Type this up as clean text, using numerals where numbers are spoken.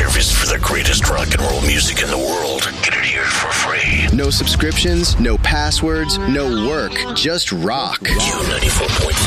service for the greatest rock and roll music in the world. Get it here for free. No subscriptions, no passwords, no work, just rock. Q94.5.